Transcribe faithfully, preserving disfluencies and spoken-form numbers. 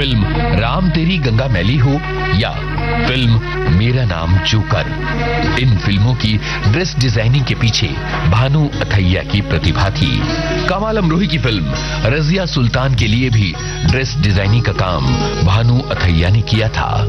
Film Ram तेरी गंगा मैली हो या फिल्म मेरा नाम जोकर, इन फिल्मों की ड्रेस डिजाइनिंग के पीछे भानु अथैया की प्रतिभा थी। कमाल अमरोही की फिल्म रजिया सुल्तान के लिए भी ड्रेस डिजाइनिंग का काम भानु अथैया ने किया था।